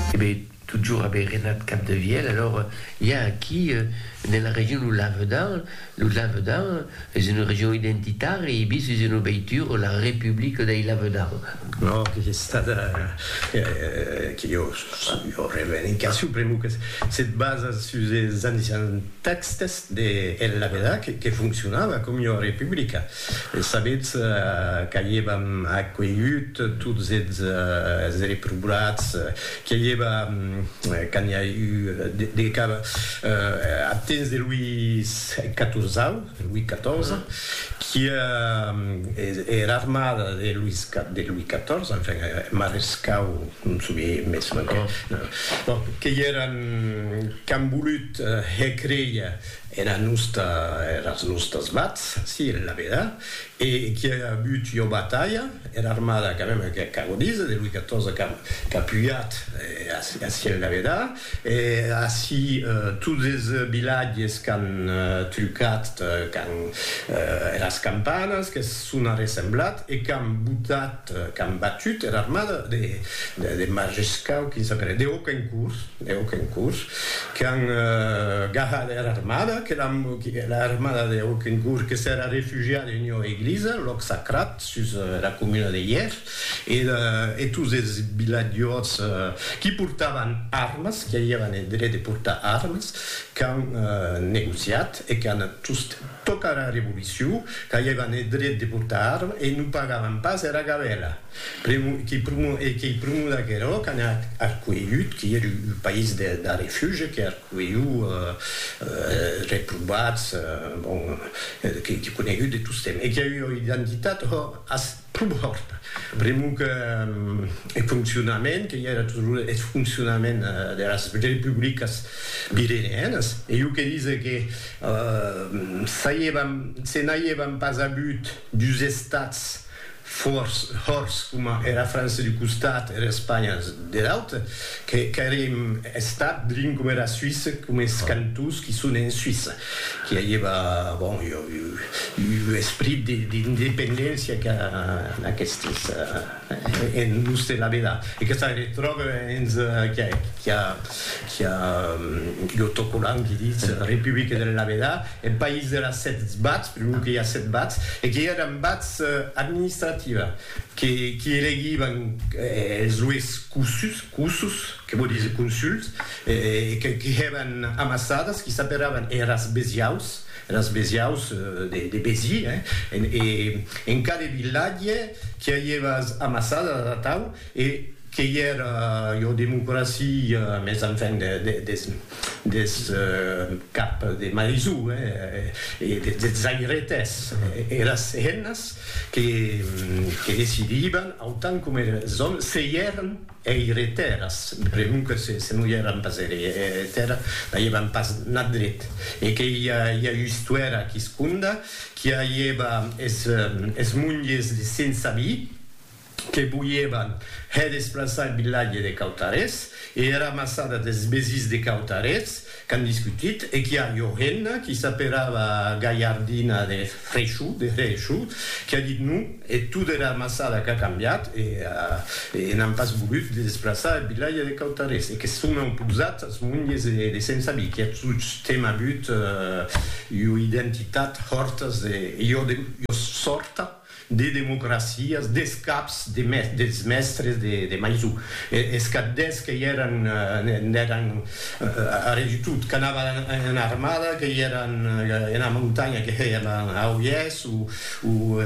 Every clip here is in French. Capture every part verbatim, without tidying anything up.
Eh bien, toujours avec Renat Capdevielle, alors il y a qui euh, dans la région de Lavedan, le Lavedan c'est une région identitaire et bis c'est une obéiture la République dei Lavedan. No, che è stata eh, che io, io revendicazione primo che si basa sui textes de El Laveda che, che funzionava come una repubblica. E sapete uh, che avevamo accueillit tutti i uh, repubblicati che aveva um, quand il y a eu des, des cas euh, à temps de Louis quatorze, Louis quatorze, qui euh, est l'armada de Louis, de Louis quatorze, enfin, marescal, non me souviens, mais c'est bon, qui erano che hanno voluto uh, creare era nostra, era nostra sbats, sì, la verità, e che ha avuto una battaglia, era armata che aveva che cagodise, di Louis quatorze che ha appoggiato a sì la verità, e a sì uh, tutti i villaggi che hanno uh, truccato, che hanno uh, le campane, che sono ressemblate e che hanno buttato, che hanno battuto, era armata di marescal, che si chiama, di Auquencourt, di Auquencourt, che hanno uh, garrato l'armata, che l'armata di Auquencourt che si era rifugiata in un'eglise, l'Oc Sacrat, sulla comune di Hier, e, uh, e tutti i villaggi uh, che portavano armi, che avevano il diritto di portare armi, che hanno uh, negoziato e che hanno toccato la rivoluzione, che avevano il diritto di portare armi e non pagavano pas la gavella. Che primo da che era, che hanno accueillit, che era il paese da rifugio, che ha accueillit uh, uh, reprobats, uh, bon, che, che conosciuto di tutti e che aveva un'identità più forte. Primo che um, il funzionamento, che era tutto il funzionamento uh, delle repubbliche bireniane, e io che dice che uh, se non avevamo pas avuto due stati forse, forse come era Francia di costat e Spagna dell'altra, che, che era stato come era Suisse, come i cantus che sono in Suisse, che aveva bon, l'esprit di, di indipendenza che ha questa in nostra la verità e che si ritrova in che, che ha che ha gli autocollanti che dice Repubblica della Verità e paese della sette sbats, prima che hi ha sette bats e che erano bats amministrativi che, che elegivano eh, i suoi cursus, cursus, che vuol dire consuls, eh, che, che erano ammassati, che sapevano erano sbesiaus, erano sbesiaus di de Béziers, eh, e, e in cada villaggio che aveva ammassato da tau e che era la democrazia, mais enfin, des, des, des uh, cap de Marizou, eh, e des airetes, erano hennas che, che decidevano, autant come le se erano eireteras, comunque se, se non erano pas eiretera, non avevano pas nada dritto, e che hi ha, hi ha una storia che sconda, che aveva es mogli senza vita, che buievano e desplaçar villaggi di Cautares e era ammassata des besis di Cautares che hanno discutit e che ha Johanna che sapeva Gagliardina di Fresciù, di Fresciù che ha detto no e tutto era ammassata che ha cambiato e, uh, e non ha pas voluto desplaçar villaggi di Cautares e che sono opposati a mogli di senza vita che ha tutto tema avuto uh, un'identità forte e io, io sorta de democracias, des caps, de me, des mestres de, de Maizou. Es cadets que eren, eren a regitut, que anaven en armada, que eren en la muntanya, que eren a Oies, o, o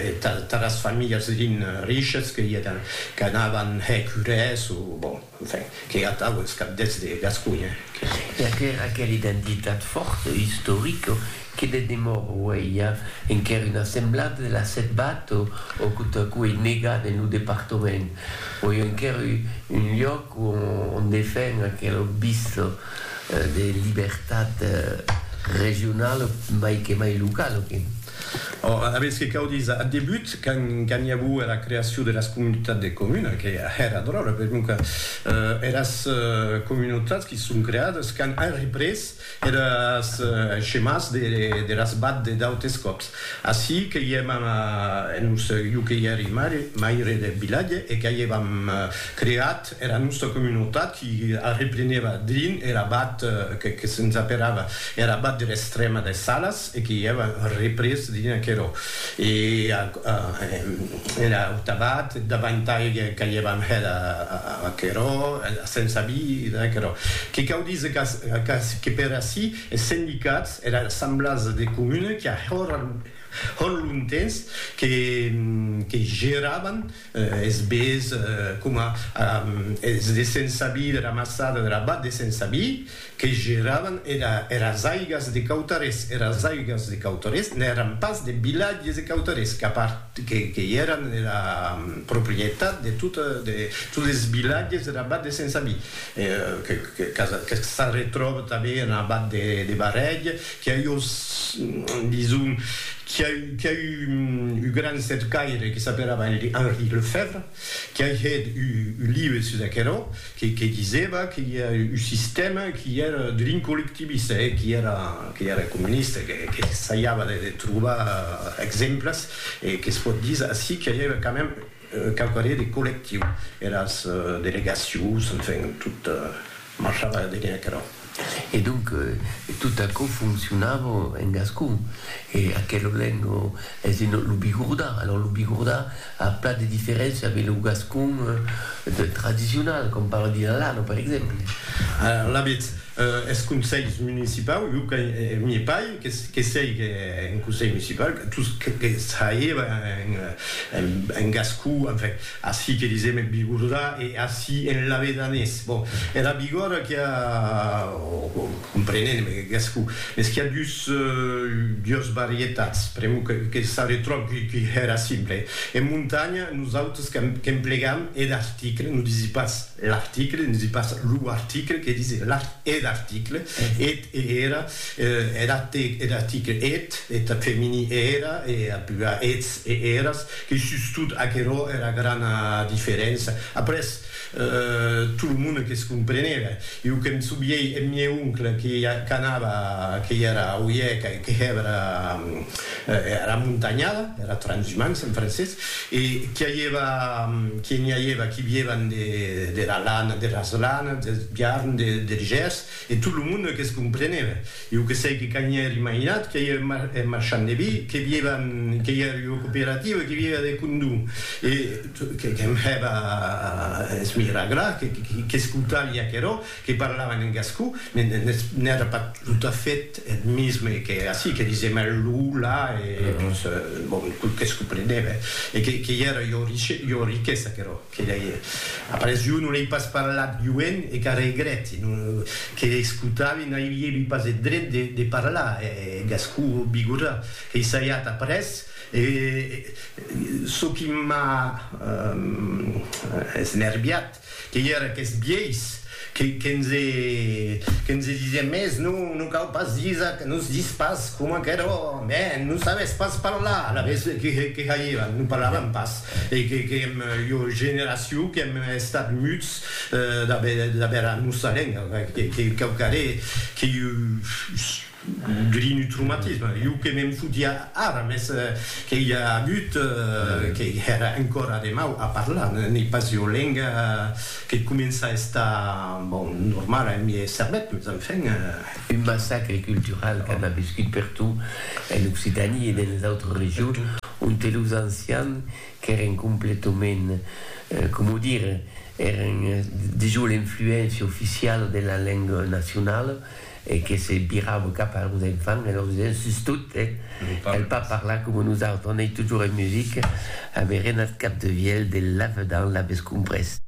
de les famílies riches, que, eren, que anaven a Cures, o, bon, enfin, que hi ha els cadets de Gascunya. E aquella identitat forta, historica, che de demora in che era un'assemblata della Setbat o, o a cui nega nel departamento o in che un luogo on difende che l'ho visto eh, di libertà regionale ma che mai locale. Oh, avete che caudisa a debut quand quand il y a eu la création de las comunidades de communes che era drôle perché uh, eras uh, comunidades qui sont créades quand han repres eras uh, schemas de de las bad de d'autescops ainsi que hi hem uh, nus io che ieri mai mai de village e che avevamo uh, creat era nostra comunità che repreneva drin era bat uh, che che senza perava era bat dell'estrema de Salas e che aveva repres drin che e uh, era ottavat davanti che avevamo era a Quero senza bi Quero che caudise che per assi e sindicats era assemblage de communes che Hollandens che che geraban eh, es bes eh, come um, es de sensabi ramassada de rabat de sensabi che geraban era era zaigas de cautares era zaigas de cautares ne eran pas de villages de cautares que part que que eran la um, proprietà de tutte de tous les villages de rabat de sensabi eh, che che casa che sta retrova també en rabat de de Barège que io disons qui a eu, qui a eu un grand cercaire qui s'appelait Henri Lefebvre, qui a eu un livre sur Aquero, qui, qui disait bah, qu'il y a un système qui era de l'incollectiviste et qui era, qui era communiste, qui, qui essayait de, de trouver uh, exemples et qui se peut dire ainsi qu'il y avait quand même uh, quelque des collectifs, eras uh, délégations, enfin, tout uh, marchava de Aquero. E dunque tutto a coup funzionava in Gascon e a quello lengo è l'Ubigourda. Allora l'Ubigourda ha plein de differenze avec le Gascon euh, traditionnel, comme parle di Lano per esempio. Alors, l'habit Uh, es conseil municipal, io che mi pai che che sei che in conseil municipal tu che che saeva in in Gascou enfin assi che disait mais Bigorra et assi en la Vedanès bon et la Bigorra qui a comprenez mais Gascou mais qui a dus uh, dios varietats premo che che sa retro che, che era simple in montagna nous autres che implegam ed article nous disait pas l'article nous disait pas l'article che disait l'article l'article et era eh, erat et article et et femini era e a ets e eras che sustud a Quero era grana differenza après Uh, tout le monde che si compreneva io che mi subiei e mio oncle che canava che era uieca che era uh, era montagnada era transhumance in francese e che aveva che ne aveva che vivevano de, de la lana de las lana de biarn de de gers e tutto il mondo che si compreneva io che sei che cagneri immaginat che io è marchand de vie che vivevano che era cooperativa che viveva de Kundum e che che aveva Miragra, che, che, che ascoltavi a Quero, che parlavano in Gascou, non era pas tout à fait il mismo che assi, che diceva l'ula e uh-huh. bon, che si comprendeva e che, che era io, io ricchezza Quero, che lei après io non l'hai pas parlato più e che regretti, non, che ascoltavi non avevi pas il diritto di, di parlare, e Gascou Bigorra, che essayat après e so che mi ha um, snerviat che era che sbies che che ne che ne disait mais nous nous cal pas dire que nous dis pas comment que era mais nous savais pas parlar la vez que que aveva nous parlavam pas e che che io generazione che è stato muts da da vera musalenga che che calcare che Green traumatisme. Io che mi fudia Arames che il a but che era ancora de mau a parlare nei pasiolenga che comincia a sta bon normale mi è sabet enfin un massacre culturel qu'on a vécu partout en Occitanie et dans les autres régions un telus anciens qui erano complètement euh, comment dire erano déjà l'influence officielle de la langue nationale et que c'est birabo capable aux enfants, alors ils insistent toutes, elle pas par là comme nous autres, on est toujours en musique, avec Renat Capdevielle de Lavedan, la Bescompresse.